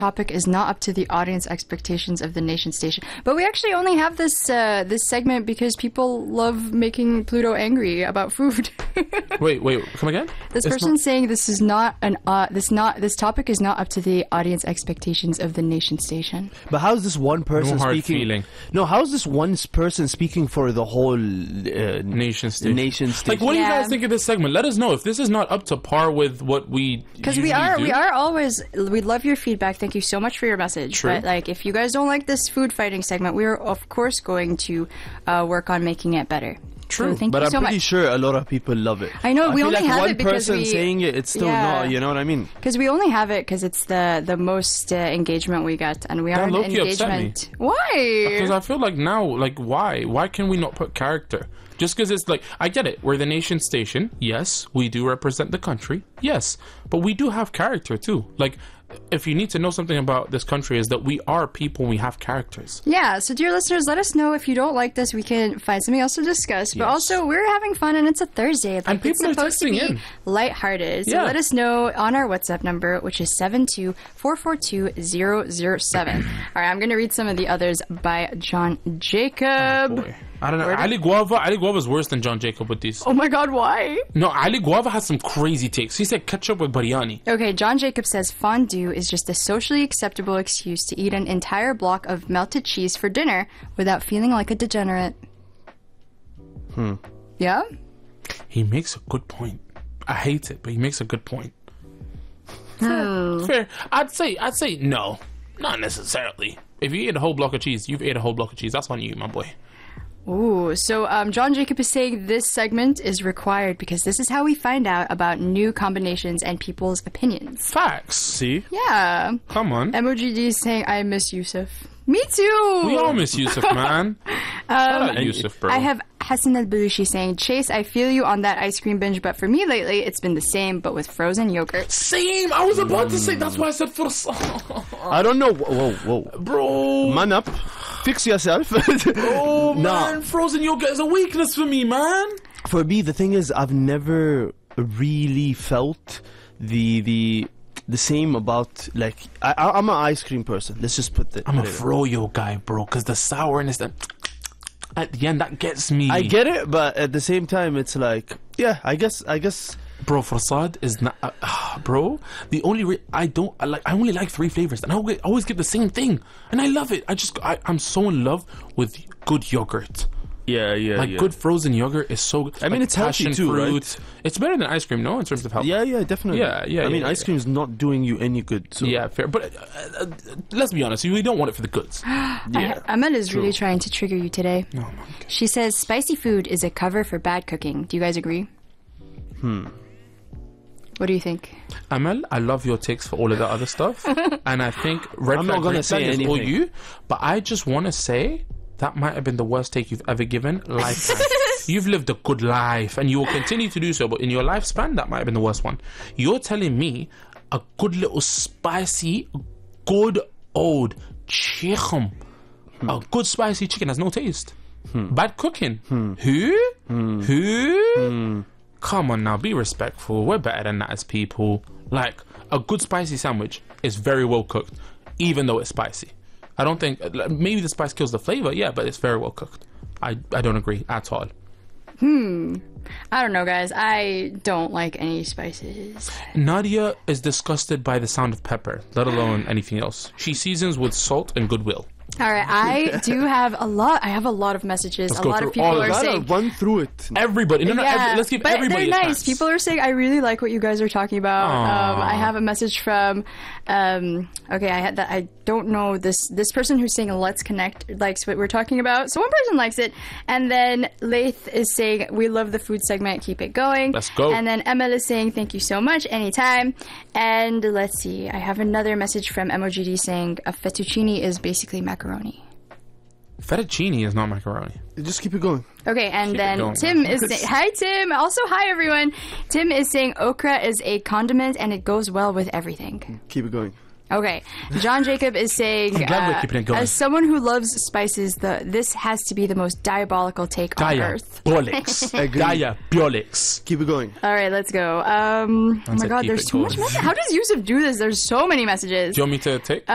topic is not up to the audience expectations of the nation station. But we actually only have this this segment because people love making Pluto angry about food. Wait, come again? This person's saying this is not an this topic is not up to the audience expectations of the nation station. But how is this one person No hard speaking? feeling. No, how is this one person speaking for the whole Nation station. Nation station? Like, what do you Yeah. guys think of this segment? Let us know if this is not up to par with what we Because usually do. we are always, we love your feedback. Thank you so much for your message. True. But like, if you guys don't like this food fighting segment, we are of course going to work on making it better. True. So thank But you I'm so pretty much. sure a lot of people love it. I know, we feel only like have one it because person we- saying it, it's still Yeah. not. You know what I mean? Because we only have it because it's the most engagement we get, and we are an low-key upset me. engagement. Why? Because I feel like now, like, why? Why can we not put character? Just because it's like, I get it. We're the nation station. Yes, we do represent the country. Yes, but we do have character too. Like, if you need to know something about this country, is that we are people. We have characters. Yeah, so dear listeners, let us know if you don't like this. We can find something else to discuss. But Yes. also, we're having fun, and it's a Thursday. Like, And people are it's supposed to texting be in. lighthearted. So Yeah. let us know on our WhatsApp number, which is 72442-007. All right, I'm going to read some of the others by John Jacob. Boy. I don't know. Where Ali Guava is worse than John Jacob with these. Oh my god, why? No, Ali Guava has some crazy takes. He said ketchup with biryani. Okay, John Jacob says fondue is just a socially acceptable excuse to eat an entire block of melted cheese for dinner without feeling like a degenerate. Yeah? He makes a good point. I hate it, but he makes a good point. Fair. I'd say no, not necessarily. If you eat a whole block of cheese, you've ate a whole block of cheese. That's on you, my boy. Ooh, so John Jacob is saying this segment is required because this is how we find out about new combinations and people's opinions. Facts. See? Yeah. Come on. MOGD is saying, I miss Yusuf. Me too! We all miss Yusuf, man. Shout out Yusuf, bro. I have Hassan al-Balushi saying, Chase, I feel you on that ice cream binge, but for me lately, it's been the same, but with frozen yogurt. Same. I was about to say. That's why I said for. I don't know. Whoa. Bro. Man up. Fix yourself. Oh Nah. man, frozen yogurt is a weakness for me, man. For me, the thing is, I've never really felt the same about, like, I'm an ice cream person. Let's just put that. I'm a froyo guy, bro, because the sourness that at the end that gets me. I get it, but at the same time, it's like, yeah, I guess. Bro, Farsad is not, bro. The only I only like 3 flavors, and I always get the same thing, and I love it. I'm so in love with good yogurt. Yeah. Like good frozen yogurt is so good. I mean, like it's healthy passion too, fruit. right? It's better than ice cream, no, in terms of health. Yeah, definitely. Yeah, I mean, yeah, ice cream's not doing you any good. So. Yeah, fair. But let's be honest, we don't want it for the goods. Ahmed is really trying to trigger you today. Oh my God. She says, spicy food is a cover for bad cooking. Do you guys agree? What do you think? Amal, I love your takes for all of the other stuff, and I think red I'm flag, not gonna green flag say is all anything. you. But I just want to say that might have been the worst take you've ever given. Lifetime. You've lived a good life, and you will continue to do so. But in your lifespan, that might have been the worst one. You're telling me a good little spicy, good old chicken, a good spicy chicken has no taste. Bad cooking. Who? Come on now, be respectful. We're better than that as people. Like, a good spicy sandwich is very well cooked, even though it's spicy. I don't think, maybe the spice kills the flavor, yeah, but it's very well cooked. I don't agree at all. I don't know, guys. I don't like any spices. Nadia is disgusted by the sound of pepper, let alone anything else. She seasons with salt and goodwill. All right, I do have a lot. I have a lot of messages. Let's A go lot through of people all of are them. Gotta saying, run through it. Everybody, let's give but everybody they're a nice. chance. People are saying, I really like what you guys are talking about. I have a message from, I don't know this person who's saying let's connect likes what we're talking about. So one person likes it, and then Laith is saying we love the food segment, keep it going. Let's go. And then Emma is saying thank you so much, anytime. And let's see, I have another message from MOGD saying a fettuccine is basically macaroni. Fettuccine is not macaroni. Just keep it going. Okay, and Keep it then going. Tim is saying, hi Tim, also hi everyone. Tim is saying okra is a condiment and it goes well with everything. Keep it going. Okay, John Jacob is saying, I'm glad we're keeping it going. as someone who loves spices, this has to be the most diabolical take on earth. Diabolics. Diabolics. Keep it going. All right, let's go. Oh my said god, keep there's it too much going. message. How does Yusuf do this? There's so many messages. Do you want me to take?